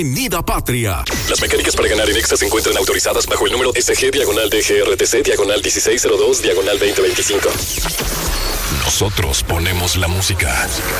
Avenida Patria. Las mecánicas para ganar en Exa se encuentran autorizadas bajo el número SG/DGRTC/1602/2025. Nosotros ponemos la música.